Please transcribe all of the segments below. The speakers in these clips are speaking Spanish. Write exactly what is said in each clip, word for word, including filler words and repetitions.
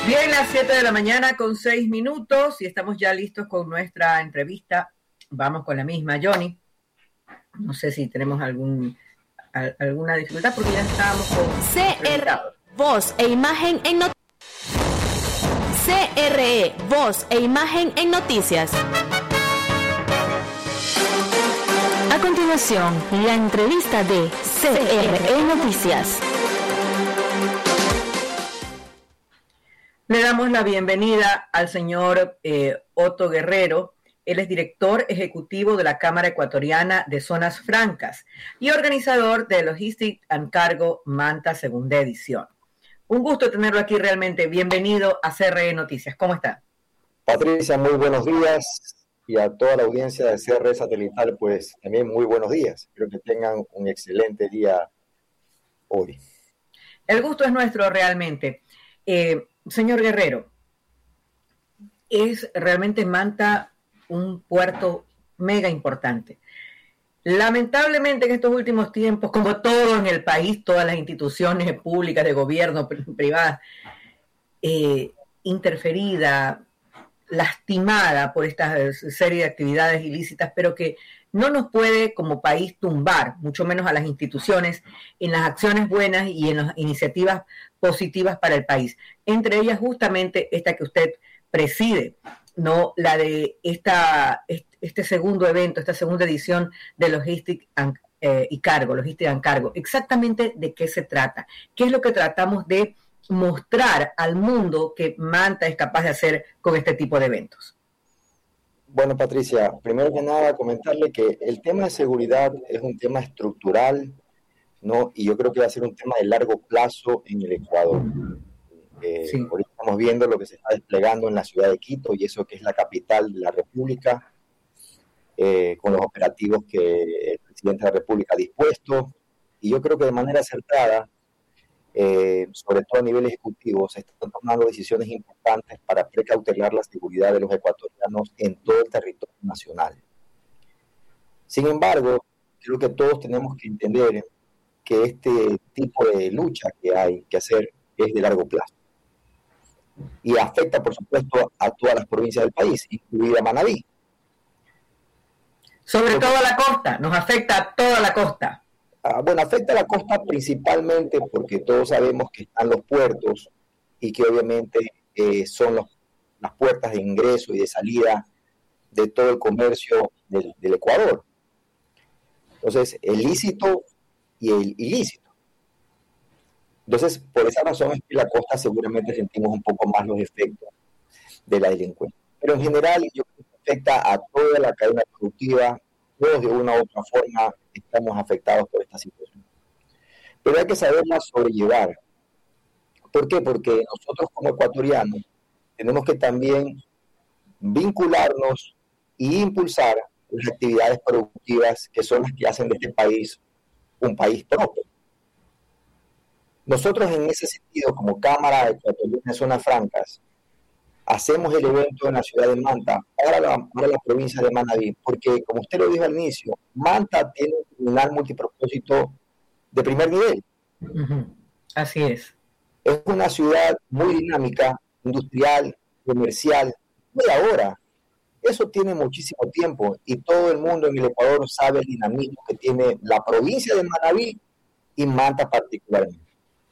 Bien, las siete de la mañana con seis minutos y estamos ya listos con nuestra entrevista. Vamos con la misma, Johnny. No sé si tenemos algún al, alguna dificultad porque ya estábamos con C R E, voz e imagen en noticias. C R E, voz e imagen en noticias. A continuación, la entrevista de C R E Noticias. Le damos la bienvenida al señor eh, Otto Guerrero. Él es director ejecutivo de la Cámara Ecuatoriana de Zonas Francas y organizador de Logistic and Cargo Manta Segunda Edición. Un gusto tenerlo aquí realmente. Bienvenido a C R E Noticias. ¿Cómo está? Patricia, muy buenos días. Y a toda la audiencia de C R E Satelital, pues también muy buenos días. Espero que tengan un excelente día hoy. El gusto es nuestro realmente. Eh, Señor Guerrero, es realmente Manta un puerto mega importante. Lamentablemente en estos últimos tiempos, como todo en el país, todas las instituciones públicas, de gobierno, privadas, eh, interferida, lastimada por esta serie de actividades ilícitas, pero que no nos puede como país tumbar, mucho menos a las instituciones, en las acciones buenas y en las iniciativas positivas para el país. Entre ellas justamente esta que usted preside, ¿no? La de esta, este segundo evento, esta segunda edición de Logistic and, eh, y Cargo, Logistic and Cargo. Exactamente de qué se trata, qué es lo que tratamos de mostrar al mundo que Manta es capaz de hacer con este tipo de eventos. Bueno, Patricia, primero que nada comentarle que el tema de seguridad es un tema estructural, ¿no? Y yo creo que va a ser un tema de largo plazo en el Ecuador. Eh, sí. Ahorita estamos viendo lo que se está desplegando en la ciudad de Quito, y eso que es la capital de la República, eh, con los operativos que el presidente de la República ha dispuesto, y yo creo que de manera acertada, eh, sobre todo a nivel ejecutivo, se están tomando decisiones importantes para precautelar la seguridad de los ecuatorianos en todo el territorio nacional. Sin embargo, creo que todos tenemos que entender que este tipo de lucha que hay que hacer es de largo plazo. Y afecta, por supuesto, a todas las provincias del país, incluida Manabí. Sobre Porque, todo a la costa, nos afecta a toda la costa. Ah, bueno, afecta a la costa principalmente porque todos sabemos que están los puertos y que obviamente eh, son los, las puertas de ingreso y de salida de todo el comercio del, del Ecuador. Entonces, el lícito y el ilícito. Entonces, por esa razón es que la costa seguramente sentimos un poco más los efectos de la delincuencia. Pero en general, yo creo que afecta a toda la cadena productiva. Todos de una u otra forma estamos afectados por esta situación. Pero hay que saberla sobrellevar. ¿Por qué? Porque nosotros como ecuatorianos tenemos que también vincularnos e impulsar las actividades productivas que son las que hacen de este país un país propio. Nosotros en ese sentido, como Cámara Ecuatoriana de Zonas Francas, hacemos el evento en la ciudad de Manta, para la, para la provincia de Manabí, porque como usted lo dijo al inicio, Manta tiene un terminal multipropósito de primer nivel. Uh-huh. Así es. Es una ciudad muy dinámica, industrial, comercial, y ahora, eso tiene muchísimo tiempo, y todo el mundo en el Ecuador sabe el dinamismo que tiene la provincia de Manabí y Manta particularmente.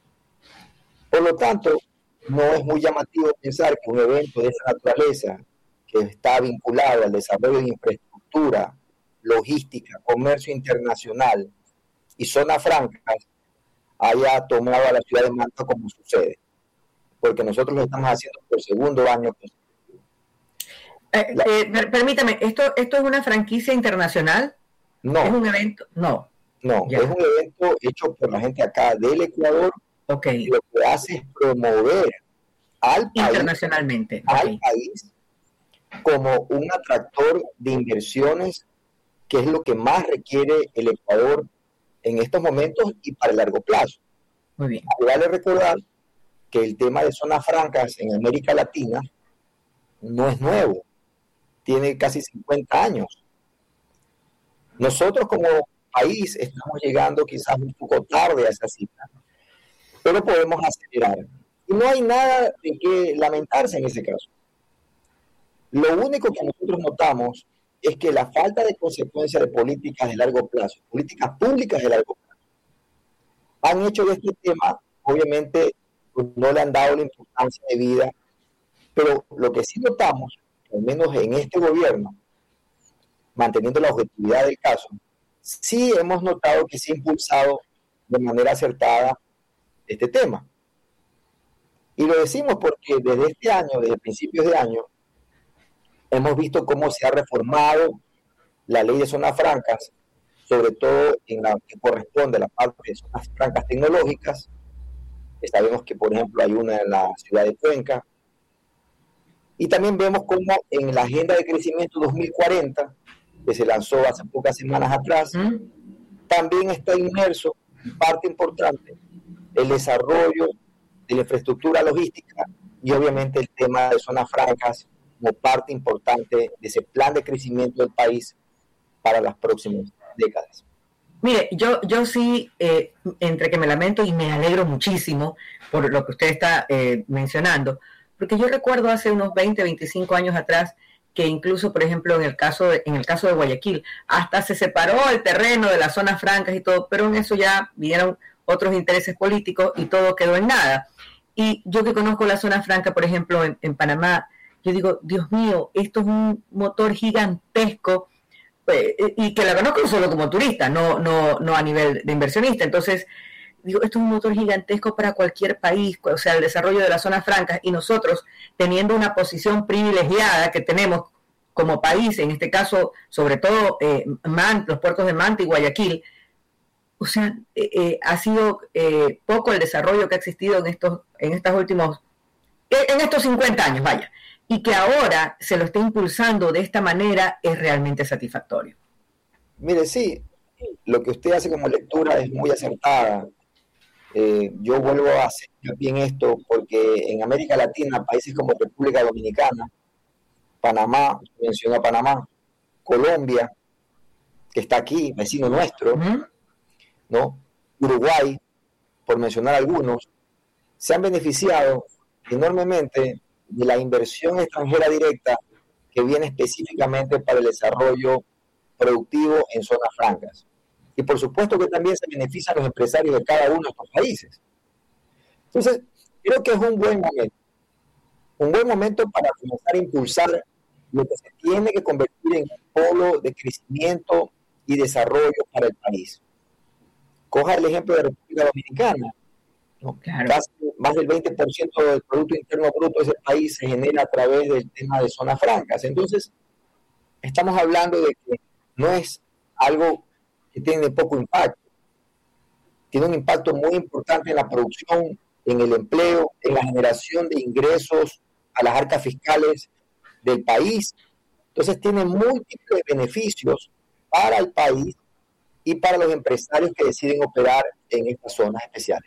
Por lo tanto, no es muy llamativo pensar que un evento de esa naturaleza, que está vinculado al desarrollo de infraestructura, logística, comercio internacional y zonas francas, haya tomado a la ciudad de Manta como sucede. Porque nosotros lo estamos haciendo por segundo año. Eh, la, eh, permítame, ¿esto, ¿esto es una franquicia internacional? No. ¿Es un evento? No. No, ya. Es un evento hecho por la gente acá del Ecuador. Okay. Lo que hace es promover al país, internacionalmente al okay. país como un atractor de inversiones, que es lo que más requiere el Ecuador en estos momentos y para el largo plazo. Muy bien. Vale recordar que el tema de zonas francas en América Latina no es nuevo, tiene casi cincuenta años. Nosotros como país estamos llegando quizás un poco tarde a esa cifra, pero podemos acelerar. Y no hay nada de qué lamentarse en ese caso. Lo único que nosotros notamos es que la falta de consecuencia de políticas de largo plazo, políticas públicas de largo plazo, han hecho de este tema, obviamente, pues no le han dado la importancia de vida, pero lo que sí notamos, al menos en este gobierno, manteniendo la objetividad del caso, sí hemos notado que se ha impulsado de manera acertada este tema. Y lo decimos porque desde este año, desde principios de año, hemos visto cómo se ha reformado la ley de zonas francas, sobre todo en la que corresponde a la parte de zonas francas tecnológicas. Sabemos que, por ejemplo, hay una en la ciudad de Cuenca. Y también vemos cómo en la Agenda de Crecimiento dos mil cuarenta, que se lanzó hace pocas semanas atrás, ¿Mm? también está inmerso, en parte importante, el desarrollo de la infraestructura logística y obviamente el tema de zonas francas como parte importante de ese plan de crecimiento del país para las próximas décadas. Mire, yo, yo sí, eh, entre que me lamento y me alegro muchísimo por lo que usted está eh, mencionando, porque yo recuerdo hace unos veinte, veinticinco años atrás que incluso, por ejemplo, en el caso de, en el caso de Guayaquil, hasta se separó el terreno de las zonas francas y todo, pero en eso ya vinieron otros intereses políticos y todo quedó en nada. Y yo que conozco la zona franca, por ejemplo, en, en Panamá, yo digo, Dios mío, esto es un motor gigantesco, pues, y que la conozco solo como turista, no, no, no a nivel de inversionista. Entonces, digo, esto es un motor gigantesco para cualquier país, o sea, el desarrollo de las zonas francas, y nosotros, teniendo una posición privilegiada que tenemos como país, en este caso, sobre todo, eh, Man, los puertos de Manta y Guayaquil, o sea, eh, eh, ha sido eh, poco el desarrollo que ha existido en estos, en estos últimos, en estos cincuenta años, vaya, y que ahora se lo esté impulsando de esta manera es realmente satisfactorio. Mire, sí, lo que usted hace como lectura es muy acertada. Eh, yo vuelvo a hacer hincapié en esto porque en América Latina, países como República Dominicana, Panamá, mencionó a Panamá, Colombia, que está aquí, vecino nuestro, uh-huh. ¿no? Uruguay, por mencionar algunos, se han beneficiado enormemente de la inversión extranjera directa que viene específicamente para el desarrollo productivo en zonas francas. Y por supuesto que también se benefician los empresarios de cada uno de estos países. Entonces, creo que es un buen momento, un buen momento para comenzar a impulsar lo que se tiene que convertir en un polo de crecimiento y desarrollo para el país. Coja el ejemplo de República Dominicana, ¿no? Claro. Casi más del veinte por ciento del Producto Interno Bruto de ese país se genera a través del tema de zonas francas. Entonces, estamos hablando de que no es algo que tiene poco impacto. Tiene un impacto muy importante en la producción, en el empleo, en la generación de ingresos a las arcas fiscales del país. Entonces tiene múltiples beneficios para el país y para los empresarios que deciden operar en estas zonas especiales.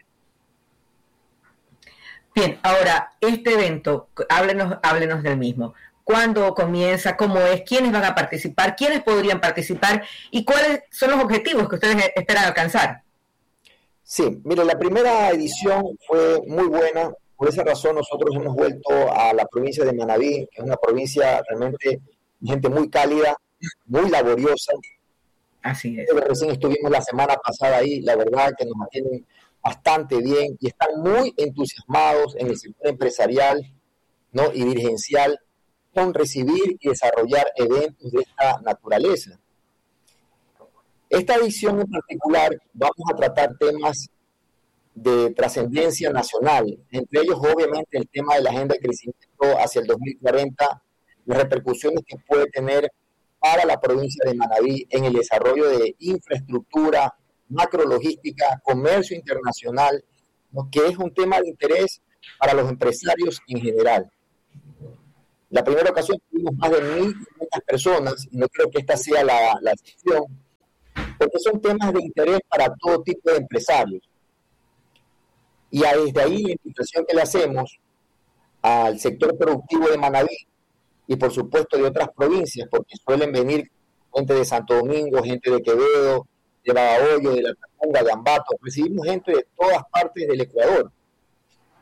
Bien, ahora, este evento, háblenos, háblenos del mismo. ¿Cuándo comienza? ¿Cómo es? ¿Quiénes van a participar? ¿Quiénes podrían participar? ¿Y cuáles son los objetivos que ustedes esperan alcanzar? Sí, mire, la primera edición fue muy buena. Por esa razón nosotros hemos vuelto a la provincia de Manabí, que es una provincia realmente de gente muy cálida, muy laboriosa. Así es. Recién estuvimos la semana pasada ahí, la verdad que nos atienden bastante bien y están muy entusiasmados en el sector empresarial, ¿no? y dirigencial con recibir y desarrollar eventos de esta naturaleza. Esta edición en particular vamos a tratar temas de trascendencia nacional, entre ellos obviamente el tema de la agenda de crecimiento hacia el dos mil cuarenta, las repercusiones que puede tener para la provincia de Manabí en el desarrollo de infraestructura, macrologística, comercio internacional, ¿no? que es un tema de interés para los empresarios en general. La primera ocasión tuvimos más de mil quinientas personas, y no creo que esta sea la, la excepción, porque son temas de interés para todo tipo de empresarios. Y desde ahí la invitación que le hacemos al sector productivo de Manabí, y por supuesto de otras provincias, porque suelen venir gente de Santo Domingo, gente de Quevedo, de Babahoyo, de La Tacunga, de Ambato, recibimos gente de todas partes del Ecuador.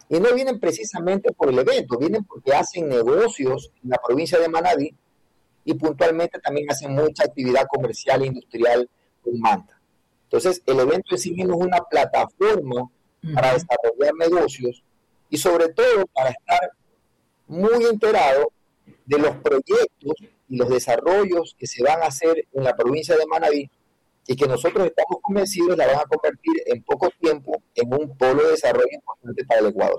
Y no vienen precisamente por el evento, vienen porque hacen negocios en la provincia de Manabí y puntualmente también hacen mucha actividad comercial e industrial con Manta. Entonces, el evento en sí mismo es una plataforma uh-huh. para desarrollar negocios y sobre todo para estar muy enterado de los proyectos y los desarrollos que se van a hacer en la provincia de Manabí y que nosotros estamos convencidos la van a convertir en poco tiempo en un polo de desarrollo importante para el Ecuador.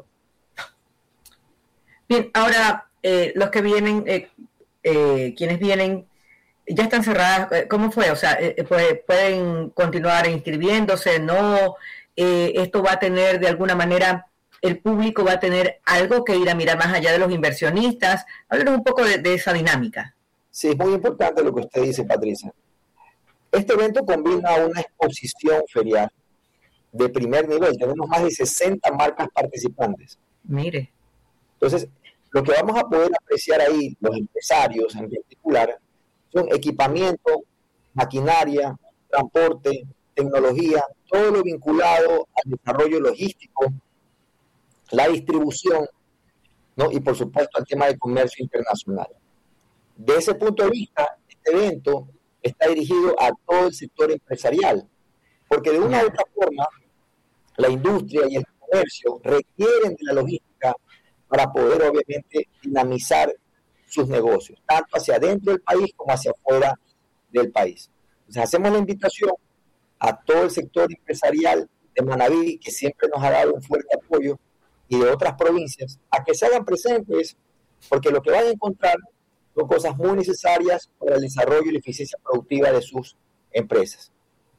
Bien, ahora eh, los que vienen, eh, eh, quienes vienen, ya están cerradas, ¿cómo fue? O sea, eh, ¿pueden continuar inscribiéndose? ¿No? Eh, ¿Esto va a tener de alguna manera, el público va a tener algo que ir a mirar más allá de los inversionistas? Háblenos un poco de, de esa dinámica. Sí, es muy importante lo que usted dice, Patricia. Este evento combina una exposición ferial de primer nivel. Tenemos más de sesenta marcas participantes. Mire. Entonces, lo que vamos a poder apreciar ahí, los empresarios en particular, son equipamiento, maquinaria, transporte, tecnología, todo lo vinculado al desarrollo logístico, la distribución, ¿no? Y por supuesto al tema de comercio internacional. De ese punto de vista, este evento está dirigido a todo el sector empresarial, porque de una u otra forma, la industria y el comercio requieren de la logística para poder, obviamente, dinamizar sus negocios, tanto hacia adentro del país como hacia afuera del país. Entonces, hacemos la invitación a todo el sector empresarial de Manabí, que siempre nos ha dado un fuerte apoyo, y de otras provincias, a que se hagan presentes, porque lo que van a encontrar son cosas muy necesarias para el desarrollo y la eficiencia productiva de sus empresas.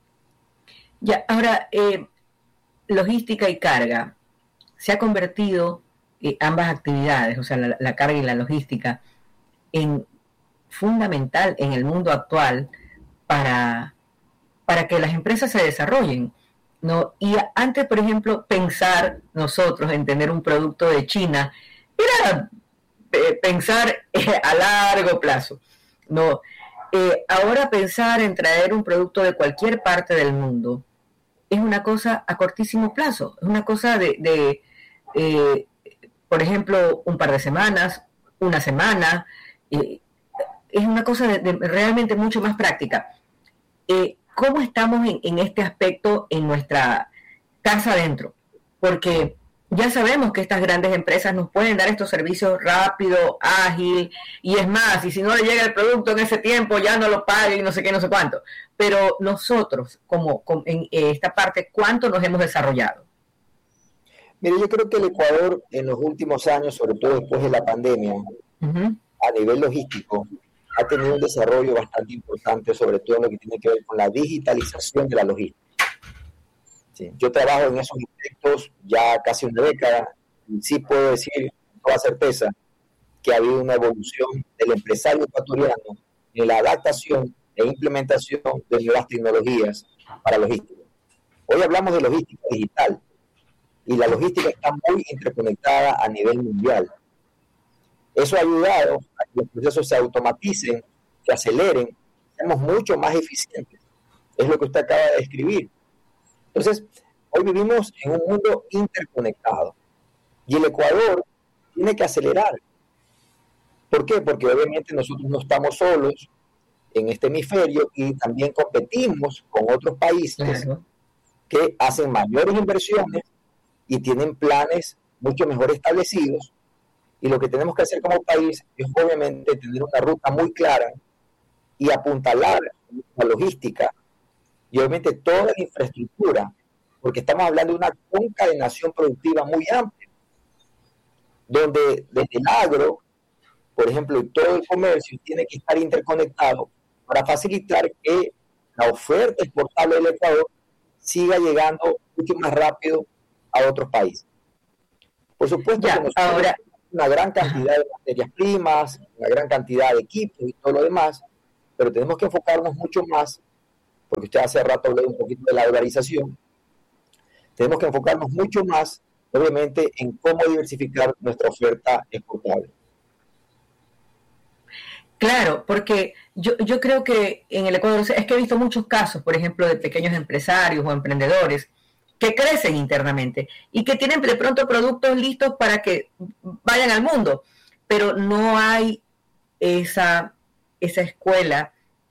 Ya, ahora, eh, logística y carga, se ha convertido eh, ambas actividades, o sea, la, la carga y la logística, en fundamental en el mundo actual para, para que las empresas se desarrollen, ¿no? Y antes, por ejemplo, pensar nosotros en tener un producto de China era eh, pensar eh, a largo plazo, ¿no? Eh, ahora pensar en traer un producto de cualquier parte del mundo es una cosa a cortísimo plazo, es una cosa de, de eh, por ejemplo, un par de semanas, una semana, eh, es una cosa de, de realmente mucho más práctica. Eh, ¿Cómo estamos en, en este aspecto en nuestra casa adentro? Porque ya sabemos que estas grandes empresas nos pueden dar estos servicios rápido, ágil, y es más, y si no le llega el producto en ese tiempo, ya no lo pague y no sé qué, no sé cuánto. Pero nosotros, como, como en esta parte, ¿cuánto nos hemos desarrollado? Mire, yo creo que el Ecuador en los últimos años, sobre todo después de la pandemia, uh-huh. a nivel logístico, ha tenido un desarrollo bastante importante, sobre todo en lo que tiene que ver con la digitalización de la logística. Sí, yo trabajo en esos aspectos ya casi una década, y sí puedo decir con toda certeza que ha habido una evolución del empresario ecuatoriano en la adaptación e implementación de nuevas tecnologías para logística. Hoy hablamos de logística digital, y la logística está muy interconectada a nivel mundial. Eso ha ayudado a que los procesos se automaticen, se aceleren, seamos mucho más eficientes. Es lo que usted acaba de describir. Entonces, hoy vivimos en un mundo interconectado y el Ecuador tiene que acelerar. ¿Por qué? Porque obviamente nosotros no estamos solos en este hemisferio y también competimos con otros países claro. que hacen mayores inversiones y tienen planes mucho mejor establecidos, y lo que tenemos que hacer como país es obviamente tener una ruta muy clara y apuntalar la logística y obviamente toda la infraestructura, porque estamos hablando de una concadenación productiva muy amplia, donde desde el agro, por ejemplo, y todo el comercio tiene que estar interconectado para facilitar que la oferta exportable del Ecuador siga llegando mucho más rápido a otros países. Por supuesto, ya, que ahora una gran cantidad de materias primas, una gran cantidad de equipos y todo lo demás, pero tenemos que enfocarnos mucho más, porque usted hace rato habló un poquito de la dolarización, tenemos que enfocarnos mucho más, obviamente, en cómo diversificar nuestra oferta exportable. Claro, porque yo, yo creo que en el Ecuador, es que he visto muchos casos, por ejemplo, de pequeños empresarios o emprendedores que crecen internamente y que tienen de pronto productos listos para que vayan al mundo, pero no hay esa, esa escuela.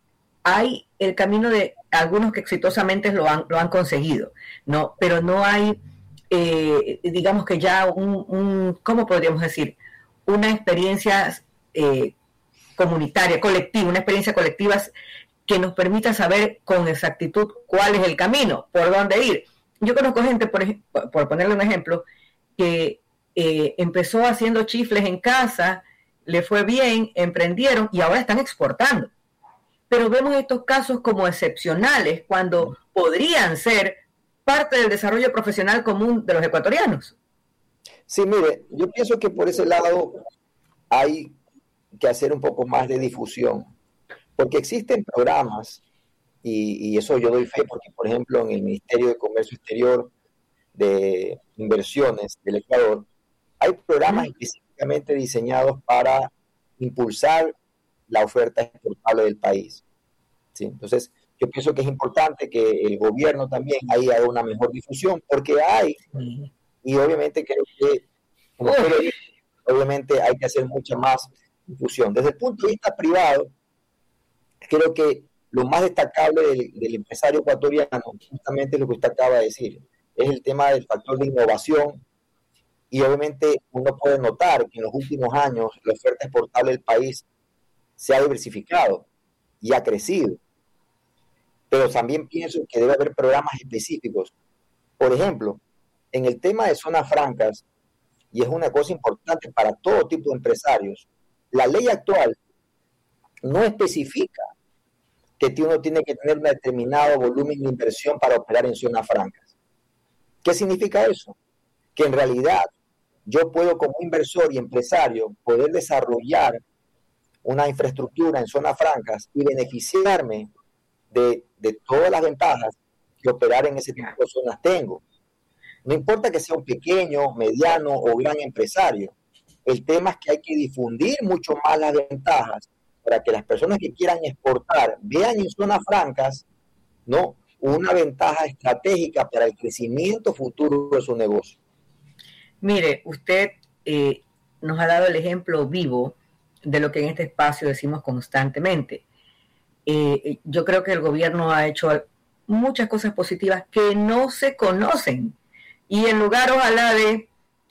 Hay el camino de algunos que exitosamente lo han, lo han conseguido, ¿no? Pero no hay, eh, digamos que ya un, un, ¿cómo podríamos decir? Una experiencia eh, comunitaria, colectiva, una experiencia colectiva que nos permita saber con exactitud cuál es el camino, por dónde ir. Yo conozco gente, por, ejemplo, por ponerle un ejemplo, que eh, empezó haciendo chifles en casa, le fue bien, emprendieron y ahora están exportando. Pero vemos estos casos como excepcionales cuando podrían ser parte del desarrollo profesional común de los ecuatorianos. Sí, mire, yo pienso que por ese lado hay que hacer un poco más de difusión, porque existen programas, y, y eso yo doy fe, porque por ejemplo en el Ministerio de Comercio Exterior de Inversiones del Ecuador, hay programas específicamente diseñados para impulsar la oferta exportable del país. ¿Sí? Entonces, yo pienso que es importante que el gobierno también ahí haga una mejor difusión, porque hay, y obviamente creo que, como quiero, obviamente hay que hacer mucha más difusión. Desde el punto de vista privado, creo que lo más destacable del, del empresario ecuatoriano, justamente lo que usted acaba de decir, es el tema del factor de innovación, y obviamente uno puede notar que en los últimos años la oferta exportable del país se ha diversificado y ha crecido. Pero también pienso que debe haber programas específicos. Por ejemplo, en el tema de zonas francas, y es una cosa importante para todo tipo de empresarios, la ley actual no especifica que uno tiene que tener un determinado volumen de inversión para operar en zonas francas. ¿Qué significa eso? Que en realidad yo puedo como inversor y empresario poder desarrollar una infraestructura en zonas francas y beneficiarme de, de todas las ventajas que operar en ese tipo de zonas tengo. No importa que sea un pequeño, mediano o gran empresario, el tema es que hay que difundir mucho más las ventajas para que las personas que quieran exportar vean en zonas francas, ¿no?, una ventaja estratégica para el crecimiento futuro de su negocio. Mire, usted eh, nos ha dado el ejemplo vivo de lo que en este espacio decimos constantemente. Eh, yo creo que el gobierno ha hecho muchas cosas positivas que no se conocen. Y en lugar, ojalá, de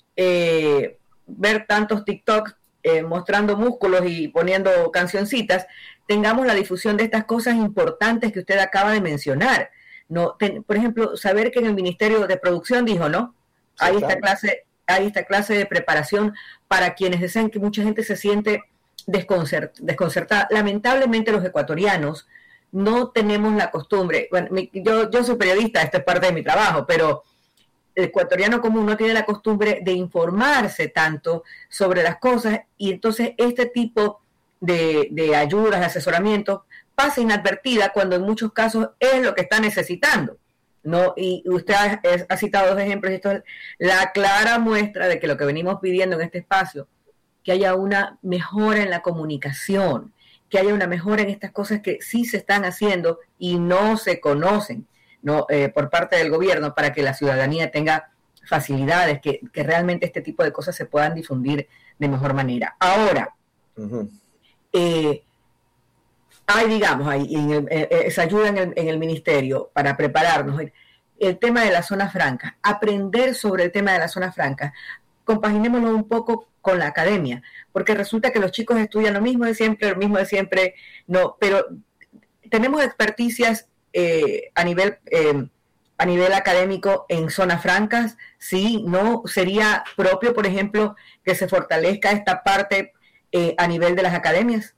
eh, ver tantos TikToks eh, mostrando músculos y poniendo cancioncitas, tengamos la difusión de estas cosas importantes que usted acaba de mencionar. No, ten, por ejemplo, saber que en el Ministerio de Producción dijo, ¿no? Sí, hay, esta clase, hay esta clase de preparación para quienes desean, que mucha gente se siente desconcert, desconcertada. Lamentablemente los ecuatorianos no tenemos la costumbre, bueno, mi, yo, yo soy periodista, esto es parte de mi trabajo, pero el ecuatoriano común no tiene la costumbre de informarse tanto sobre las cosas, y entonces este tipo de, de ayudas, de asesoramiento, pasa inadvertida cuando en muchos casos es lo que está necesitando, ¿no? Y usted ha, ha citado dos ejemplos, y esto es la clara muestra de que lo que venimos pidiendo en este espacio, que haya una mejora en la comunicación, que haya una mejora en estas cosas que sí se están haciendo y no se conocen, ¿no? Eh, por parte del gobierno, para que la ciudadanía tenga facilidades, que, que realmente este tipo de cosas se puedan difundir de mejor manera. Ahora, uh-huh. eh, hay, digamos, hay en el, eh, esa ayuda en el, en el ministerio para prepararnos. El tema de las zonas francas, aprender sobre el tema de las zonas francas, compaginémoslo un poco con la academia, porque resulta que los chicos estudian lo mismo de siempre, lo mismo de siempre, no, pero tenemos experticias eh, a nivel eh, a nivel académico en zonas francas. Sí, no sería propio, por ejemplo, que se fortalezca esta parte eh, a nivel de las academias.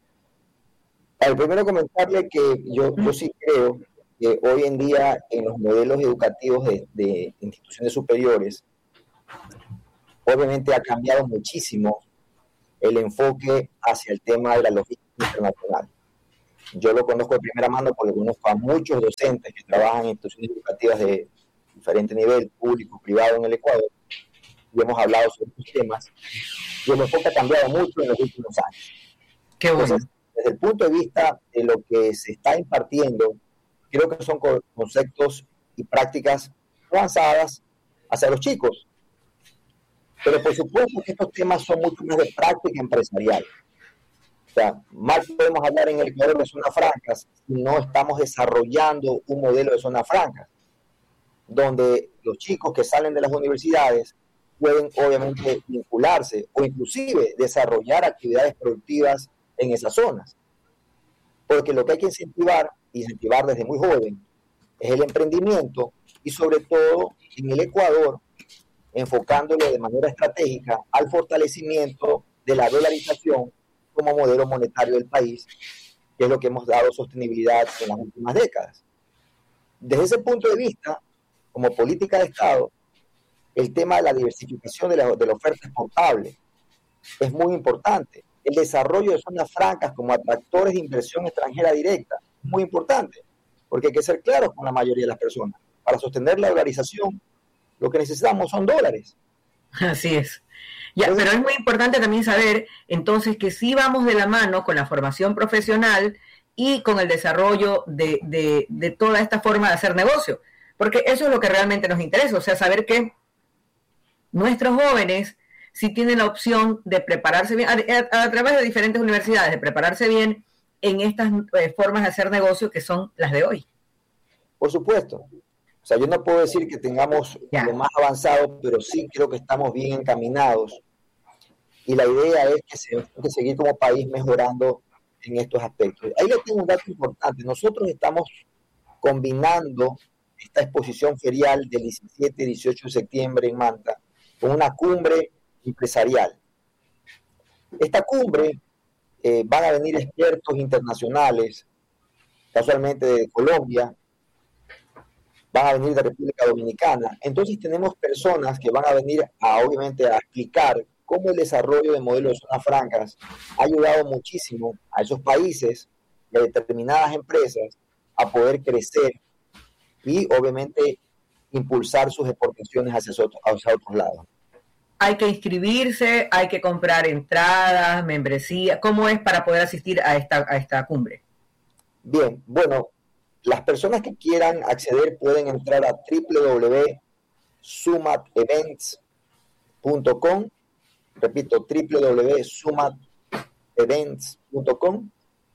Al primero comentarle que yo, yo sí creo que hoy en día en los modelos educativos de, de instituciones superiores, obviamente ha cambiado muchísimo el enfoque hacia el tema de la logística internacional. Yo lo conozco de primera mano porque conozco a muchos docentes que trabajan en instituciones educativas de diferente nivel, público, privado en el Ecuador, y hemos hablado sobre estos temas, y el enfoque ha cambiado mucho en los últimos años. Qué bueno. Entonces, desde el punto de vista de lo que se está impartiendo, creo que son conceptos y prácticas avanzadas hacia los chicos. Pero por supuesto que estos temas son mucho más de práctica empresarial. O sea, mal podemos hablar en el Ecuador de zonas francas si no estamos desarrollando un modelo de zonas francas, donde los chicos que salen de las universidades pueden obviamente vincularse o inclusive desarrollar actividades productivas en esas zonas. Porque lo que hay que incentivar, incentivar desde muy joven, es el emprendimiento y sobre todo en el Ecuador, enfocándolo de manera estratégica al fortalecimiento de la dolarización como modelo monetario del país, que es lo que hemos dado sostenibilidad en las últimas décadas. Desde ese punto de vista, como política de Estado, el tema de la diversificación de la, de la oferta exportable es muy importante. El desarrollo de zonas francas como atractores de inversión extranjera directa es muy importante, porque hay que ser claros con la mayoría de las personas. Para sostener la dolarización, lo que necesitamos son dólares. Así es. Ya, pero es muy importante también saber, entonces, que sí vamos de la mano con la formación profesional y con el desarrollo de, de, de toda esta forma de hacer negocio, porque eso es lo que realmente nos interesa, o sea, saber que nuestros jóvenes sí tienen la opción de prepararse bien, a, a, a través de diferentes universidades, de prepararse bien en estas eh, formas de hacer negocio que son las de hoy. Por supuesto. O sea, yo no puedo decir que tengamos ya lo más avanzado, pero sí creo que estamos bien encaminados. Y la idea es que se tiene que seguir como país mejorando en estos aspectos. Ahí le tengo un dato importante. Nosotros estamos combinando esta exposición ferial del diecisiete y dieciocho de septiembre en Manta con una cumbre empresarial. Esta cumbre eh, van a venir expertos internacionales, casualmente de Colombia, van a venir de República Dominicana. Entonces tenemos personas que van a venir a, obviamente, a explicar cómo el desarrollo de modelos de zonas francas ha ayudado muchísimo a esos países y a determinadas empresas a poder crecer y, obviamente, impulsar sus exportaciones hacia otros, hacia otros lados. Hay que inscribirse, hay que comprar entradas, membresía. ¿Cómo es para poder asistir a esta, a esta cumbre? Bien, bueno, las personas que quieran acceder pueden entrar a doble u doble u doble u punto sumat events punto com, repito, doble u doble u doble u punto sumat events punto com,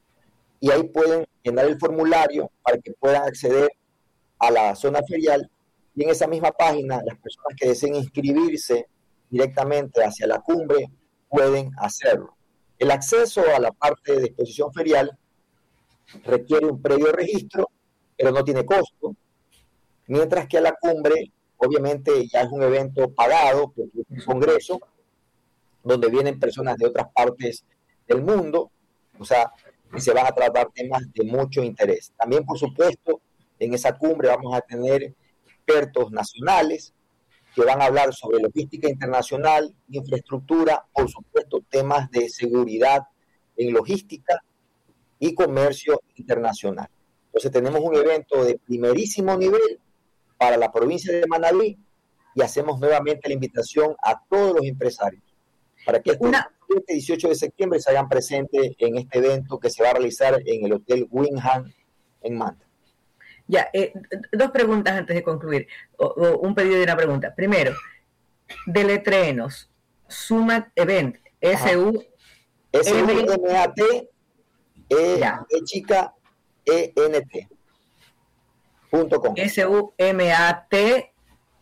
y ahí pueden llenar el formulario para que puedan acceder a la zona ferial, y en esa misma página las personas que deseen inscribirse directamente hacia la cumbre pueden hacerlo. El acceso a la parte de exposición ferial requiere un previo registro, pero no tiene costo, mientras que a la cumbre, obviamente, ya es un evento pagado, porque es un congreso, donde vienen personas de otras partes del mundo, o sea, y se van a tratar temas de mucho interés. También, por supuesto, en esa cumbre vamos a tener expertos nacionales que van a hablar sobre logística internacional, infraestructura, por supuesto, temas de seguridad en logística y comercio internacional. Entonces tenemos un evento de primerísimo nivel para la provincia de Manabí y hacemos nuevamente la invitación a todos los empresarios para que este Una... dieciocho de septiembre se hagan presentes en este evento que se va a realizar en el Hotel Wingham en Manta. Ya, eh, dos preguntas antes de concluir, o, o un pedido y una pregunta. Primero, deletréenos, Sumat Event, S U M A T E chica E N T punto com. S U M A T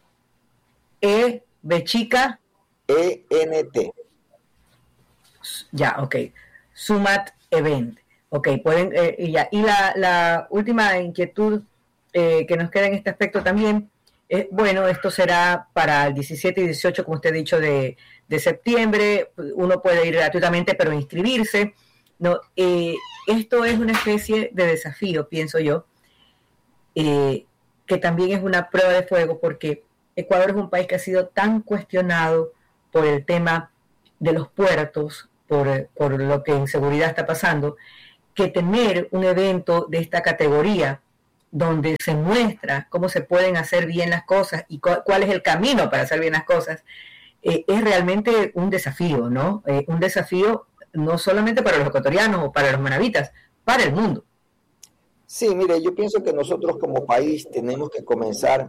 E B chica E N T. Ya, ok. Sumat Event. Ok, pueden, eh, y ya. Y la, la última inquietud eh, que nos queda en este aspecto también, eh, bueno, esto será para el diecisiete y dieciocho, como usted ha dicho, de, de septiembre. Uno puede ir gratuitamente, pero inscribirse. No, eh, esto es una especie de desafío, pienso yo, eh, que también es una prueba de fuego, porque Ecuador es un país que ha sido tan cuestionado por el tema de los puertos, por, por lo que en seguridad está pasando, que tener un evento de esta categoría donde se muestra cómo se pueden hacer bien las cosas y cu- cuál es el camino para hacer bien las cosas, eh, es realmente un desafío, ¿no? Eh, un desafío no solamente para los ecuatorianos o para los manabitas, para el mundo. Sí, mire, yo pienso que nosotros como país tenemos que comenzar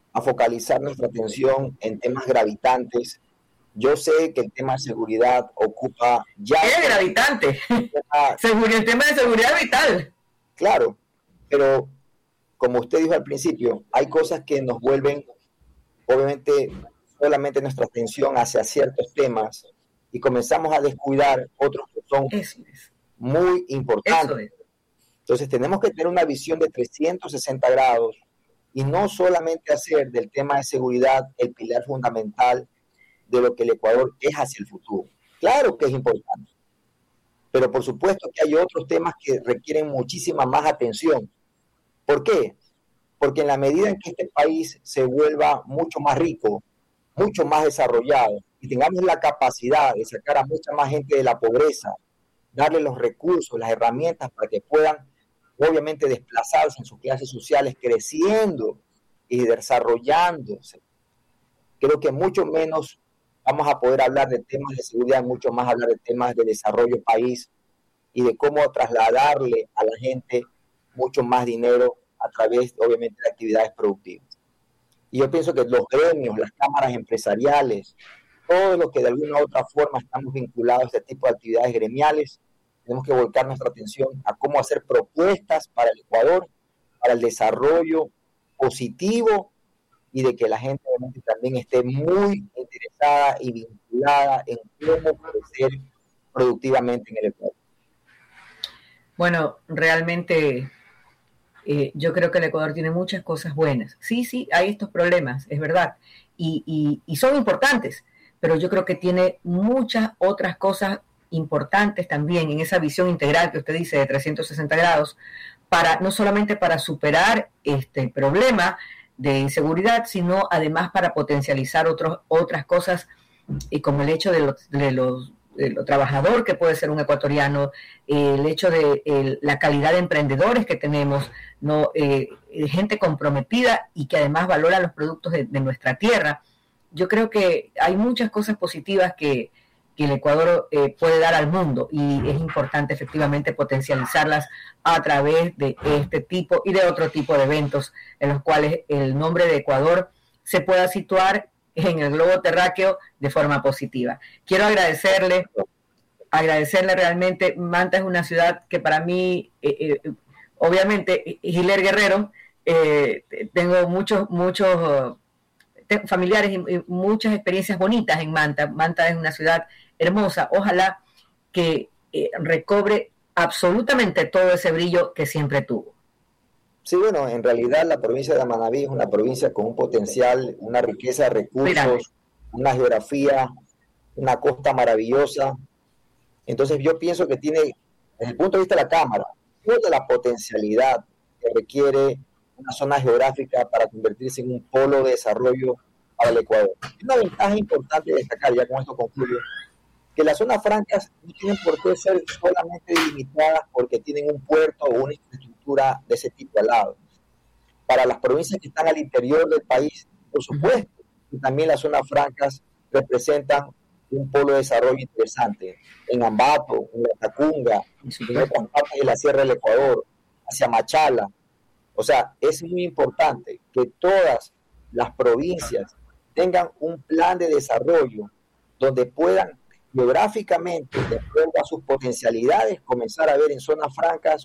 a focalizar nuestra atención en temas gravitantes. Yo sé que el tema de seguridad ocupa ya... Es gravitante. Según el tema de seguridad vital. Claro, pero como usted dijo al principio, hay cosas que nos vuelven, obviamente, solamente nuestra atención hacia ciertos temas y comenzamos a descuidar otros que son Eso es. muy importantes. Eso es. Entonces tenemos que tener una visión de trescientos sesenta grados y no solamente hacer del tema de seguridad el pilar fundamental de lo que el Ecuador es hacia el futuro. Claro que es importante, pero por supuesto que hay otros temas que requieren muchísima más atención. ¿Por qué? Porque en la medida en que este país se vuelva mucho más rico, mucho más desarrollado, y tengamos la capacidad de sacar a mucha más gente de la pobreza, darle los recursos, las herramientas para que puedan, obviamente, desplazarse en sus clases sociales, creciendo y desarrollándose. Creo que mucho menos vamos a poder hablar de temas de seguridad, mucho más hablar de temas de desarrollo país y de cómo trasladarle a la gente mucho más dinero a través, obviamente, de actividades productivas. Y yo pienso que los gremios, las cámaras empresariales, todos los que de alguna u otra forma estamos vinculados a este tipo de actividades gremiales, tenemos que volcar nuestra atención a cómo hacer propuestas para el Ecuador, para el desarrollo positivo y de que la gente obviamente también esté muy interesada y vinculada en cómo crecer productivamente en el Ecuador. Bueno, realmente eh, yo creo que el Ecuador tiene muchas cosas buenas. Sí, sí, hay estos problemas, es verdad, y, y, y son importantes, pero yo creo que tiene muchas otras cosas importantes también en esa visión integral que usted dice de trescientos sesenta grados, para no solamente para superar este problema de inseguridad, sino además para potencializar otros, otras cosas, y como el hecho de los, de los de lo trabajador que puede ser un ecuatoriano, eh, el hecho de eh, la calidad de emprendedores que tenemos, no eh, gente comprometida y que además valora los productos de, de nuestra tierra. Yo creo que hay muchas cosas positivas que, que el Ecuador eh, puede dar al mundo y es importante efectivamente potencializarlas a través de este tipo y de otro tipo de eventos en los cuales el nombre de Ecuador se pueda situar en el globo terráqueo de forma positiva. Quiero agradecerle, agradecerle realmente. Manta es una ciudad que para mí, eh, eh, obviamente, Hilaire Guerrero, eh, tengo muchos, muchos uh, familiares y, y muchas experiencias bonitas en Manta. Manta es una ciudad hermosa. Ojalá que eh, recobre absolutamente todo ese brillo que siempre tuvo. Sí, bueno, en realidad la provincia de Manabí es una provincia con un potencial, una riqueza de recursos, Mírame. una geografía, una costa maravillosa. Entonces yo pienso que tiene, desde el punto de vista de la Cámara, toda la potencialidad que requiere una zona geográfica para convertirse en un polo de desarrollo para el Ecuador. Una ventaja importante de destacar, ya con esto concluyo, que las zonas francas no tienen por qué ser solamente delimitadas porque tienen un puerto o una infraestructura de ese tipo al lado. Para las provincias que están al interior del país, por supuesto, y también las zonas francas representan un polo de desarrollo interesante. En Ambato, en La Tacunga, en otras partes de la Sierra del Ecuador, hacia Machala. O sea, es muy importante que todas las provincias tengan un plan de desarrollo donde puedan geográficamente, de acuerdo a sus potencialidades, comenzar a ver en zonas francas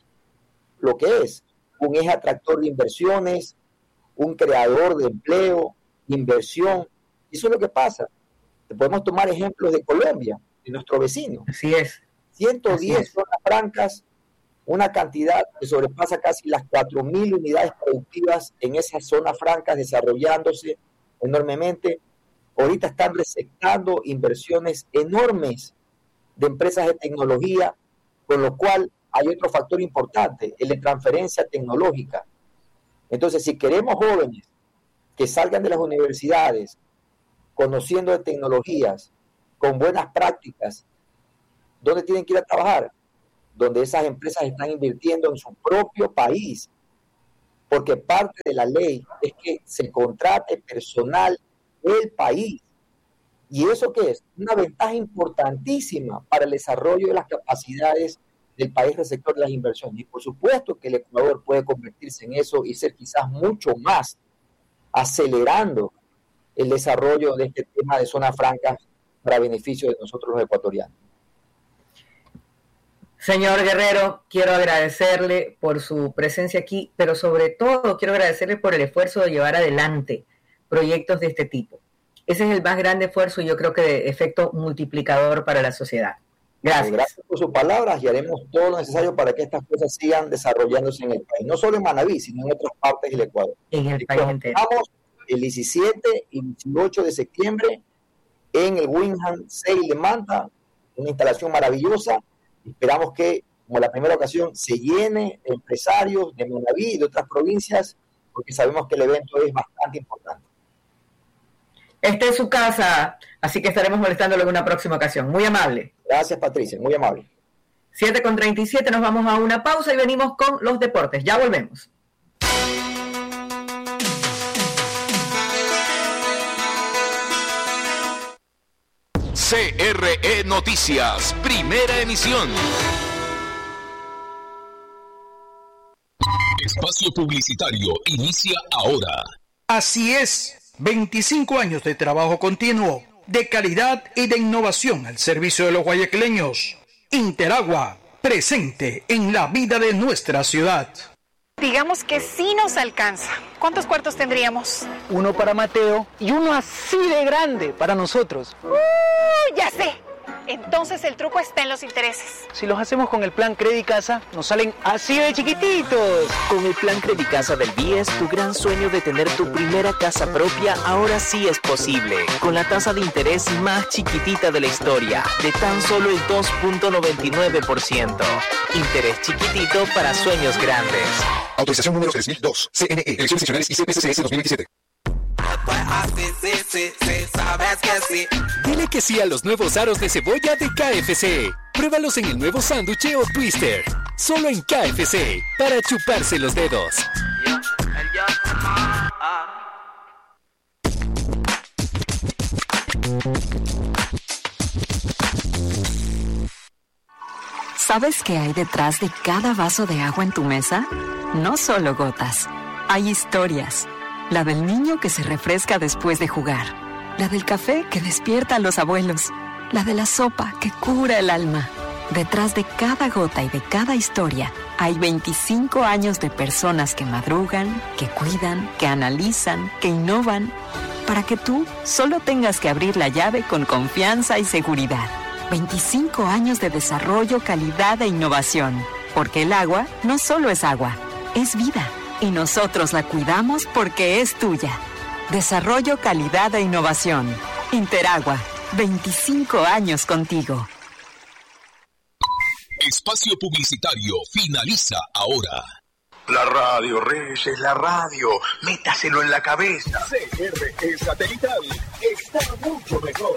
lo que es un eje atractor de inversiones, un creador de empleo, inversión. Eso es lo que pasa. Podemos tomar ejemplos de Colombia, de nuestro vecino. Así es. ciento diez Así es. Zonas francas, una cantidad que sobrepasa casi las cuatro mil unidades productivas en esas zonas francas, desarrollándose enormemente. Ahorita están receptando inversiones enormes de empresas de tecnología, con lo cual hay otro factor importante, el de transferencia tecnológica. Entonces, si queremos jóvenes que salgan de las universidades conociendo de tecnologías, con buenas prácticas, ¿dónde tienen que ir a trabajar? Donde esas empresas están invirtiendo en su propio país, porque parte de la ley es que se contrate personal del país. ¿Y eso qué es? Una ventaja importantísima para el desarrollo de las capacidades del país receptor de las inversiones. Y por supuesto que el Ecuador puede convertirse en eso y ser quizás mucho más acelerando el desarrollo de este tema de zonas francas para beneficio de nosotros los ecuatorianos. Señor Guerrero, quiero agradecerle por su presencia aquí, pero sobre todo quiero agradecerle por el esfuerzo de llevar adelante proyectos de este tipo. Ese es el más grande esfuerzo y yo creo que de efecto multiplicador para la sociedad. Gracias. Gracias por sus palabras y haremos todo lo necesario para que estas cosas sigan desarrollándose en el país, no solo en Manabí, sino en otras partes del Ecuador. En el país entero. Estamos el diecisiete y dieciocho de septiembre en el Winham Sale de Manta, una instalación maravillosa. Esperamos que, como la primera ocasión, se llene de empresarios de Manabí y de otras provincias, porque sabemos que el evento es bastante importante. Esta es su casa, así que estaremos molestándolo en una próxima ocasión. Muy amable. Gracias, Patricia, muy amable. siete con treinta y siete, nos vamos a una pausa y venimos con los deportes. Ya volvemos. C R E Noticias, primera emisión. Espacio publicitario inicia ahora. Así es. veinticinco años de trabajo continuo, de calidad y de innovación al servicio de los guayaquileños. Interagua, presente en la vida de nuestra ciudad. Digamos que sí nos alcanza. ¿Cuántos cuartos tendríamos? Uno para Mateo y uno así de grande para nosotros. ¡Uh, ya sé! Entonces el truco está en los intereses. Si los hacemos con el plan Credicasa, nos salen así de chiquititos. Con el plan Credicasa del B I E S, tu gran sueño de tener tu primera casa propia ahora sí es posible. Con la tasa de interés más chiquitita de la historia, de tan solo el dos punto noventa y nueve por ciento. Interés chiquitito para sueños grandes. Autorización número tres mil dos. C N E, Elecciones Nacionales y C P C C S dos mil veintisiete. Dile que sí a los nuevos aros de cebolla de K F C. Pruébalos en el nuevo sándwich o twister. Solo en K F C, para chuparse los dedos. ¿Sabes qué hay detrás de cada vaso de agua en tu mesa? No solo gotas, hay historias. La del niño que se refresca después de jugar. La del café que despierta a los abuelos. La de la sopa que cura el alma. Detrás de cada gota y de cada historia hay veinticinco años de personas que madrugan, que cuidan, que analizan, que innovan, para que tú solo tengas que abrir la llave con confianza y seguridad. veinticinco años de desarrollo, calidad e innovación. Porque el agua no solo es agua, es vida. Y nosotros la cuidamos porque es tuya. Desarrollo, calidad e innovación. Interagua, veinticinco años contigo. Espacio publicitario finaliza ahora. La radio, Reyes, es la radio. Métaselo en la cabeza. C R E Satelital está mucho mejor.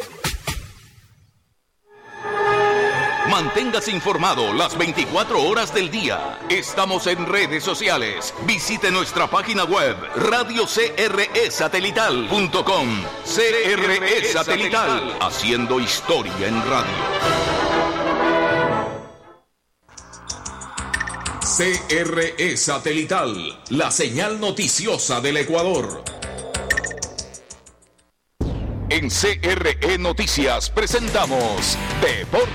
Manténgase informado las veinticuatro horas del día. Estamos en redes sociales. Visite nuestra página web radio c r e satelital punto com. C R E Satelital, haciendo historia en radio. C R E Satelital, la señal noticiosa del Ecuador. En C R E Noticias presentamos Deportes.